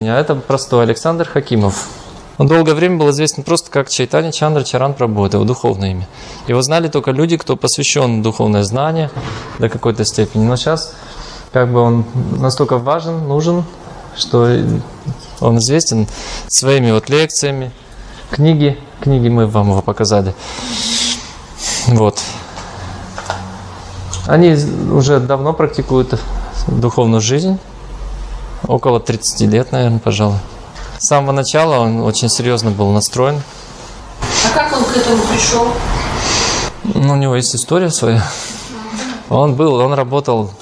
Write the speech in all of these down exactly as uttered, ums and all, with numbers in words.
А это простой Александр Хакимов. Он долгое время был известен просто как Чайтанья Чандра Чаран Прабху, это его духовное имя. Его знали только люди, кто посвящен в духовное знание до какой-то степени. Но сейчас как бы он настолько важен, нужен, что он известен своими вот лекциями, книги, книги мы вам его показали. Вот. Они уже давно практикуют духовную жизнь, около тридцати лет, наверное, пожалуй. С самого начала он очень серьезно был настроен. А как он к этому пришел? Ну, у него есть история своя. Он был, он работал...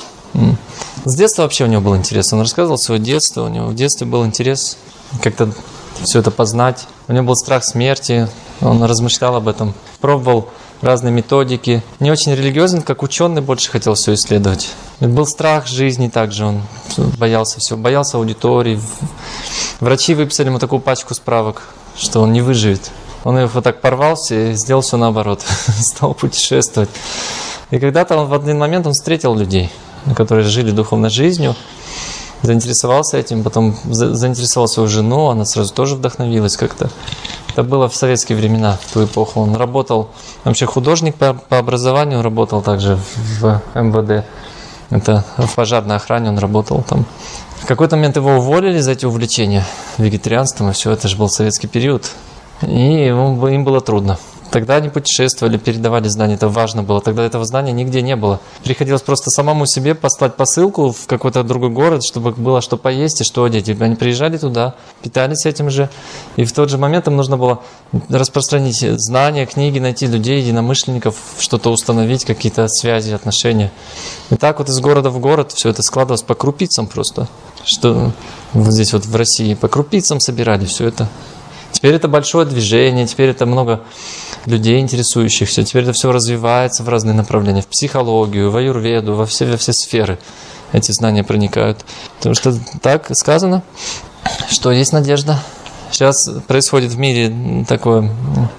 С детства вообще у него был интерес. Он рассказывал свое детство. У него в детстве был интерес как-то все это познать. У него был страх смерти. Он размышлял об этом. Пробовал разные методики. Не очень религиозен, как ученый, больше хотел все исследовать. И был страх жизни также. Он боялся всего. Боялся аудитории. Врачи выписали ему такую пачку справок, что он не выживет. Он его вот так порвался и сделал все наоборот. Стал путешествовать. И когда-то он в один момент он встретил людей, которые жили духовной жизнью, заинтересовался этим, потом заинтересовал свою жену, она сразу тоже вдохновилась как-то. Это было в советские времена, в ту эпоху. Он работал, вообще художник по, по образованию, работал также в эм вэ дэ. Это в пожарной охране он работал там. В какой-то момент его уволили за эти увлечения вегетарианством, и все, это же был советский период. И ему, им было трудно. Тогда они путешествовали, передавали знания, это важно было. Тогда этого знания нигде не было. Приходилось просто самому себе послать посылку в какой-то другой город, чтобы было что поесть и что одеть. Они приезжали туда, питались этим же. И в тот же момент им нужно было распространить знания, книги, найти людей, единомышленников, что-то установить, какие-то связи, отношения. И так вот из города в город все это складывалось по крупицам просто. Что вот здесь вот в России по крупицам собирали все это. Теперь это большое движение, теперь это много людей интересующихся, теперь это все развивается в разные направления, в психологию, в аюрведу, во все, во все сферы эти знания проникают. Потому что так сказано, что есть надежда. Сейчас происходит в мире такое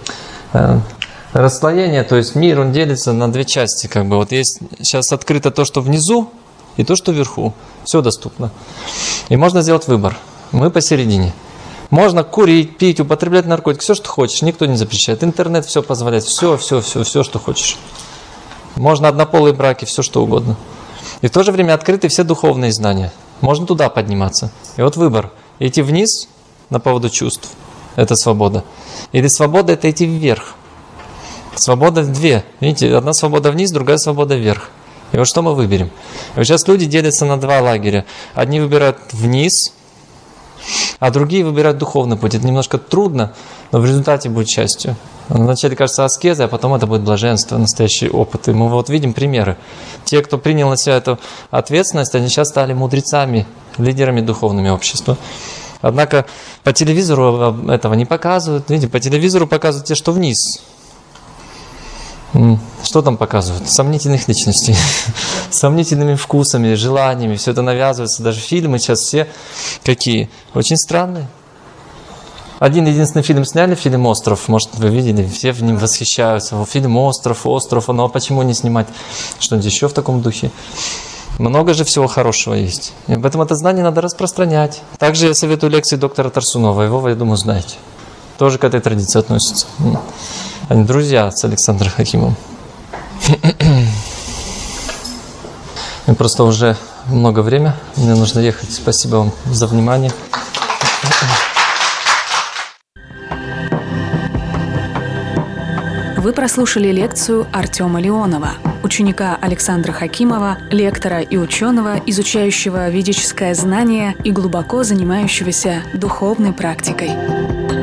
э, расслоение, то есть мир, он делится на две части. Как бы. Вот есть сейчас открыто то, что внизу, и то, что вверху. Все доступно. И можно сделать выбор. Мы посередине. Можно курить, пить, употреблять наркотики, все, что хочешь, никто не запрещает. Интернет все позволяет, все, все, все, все, что хочешь. Можно однополые браки, все, что угодно. И в то же время открыты все духовные знания. Можно туда подниматься. И вот выбор. Идти вниз на поводу чувств – это свобода. Или свобода – это идти вверх. Свобода две. Видите, одна свобода вниз, другая свобода вверх. И вот что мы выберем? И вот сейчас люди делятся на два лагеря. Одни выбирают вниз, а другие выбирают духовный путь. Это немножко трудно, но в результате будет счастье. Вначале кажется аскеза, а потом это будет блаженство, настоящий опыт. И мы вот видим примеры. Те, кто принял на себя эту ответственность, они сейчас стали мудрецами, лидерами духовными общества. Однако по телевизору этого не показывают. Видите, по телевизору показывают те, что вниз. Что там показывают? Сомнительных личностей, сомнительными вкусами, желаниями. Все это навязывается. Даже фильмы сейчас все какие? Очень странные. Один единственный фильм сняли, фильм «Остров». Может, вы видели, все в нем восхищаются. Фильм «Остров», «Остров». Ну а почему не снимать что-нибудь еще в таком духе? Много же всего хорошего есть. И поэтому это знание надо распространять. Также я советую лекции доктора Тарсунова. Его, я думаю, знаете. Тоже к этой традиции относятся. Они друзья с Александром Хакимовым. И просто уже много времени. Мне нужно ехать. Спасибо вам за внимание. Вы прослушали лекцию Артема Леонова, ученика Александра Хакимова, лектора и ученого, изучающего ведическое знание и глубоко занимающегося духовной практикой.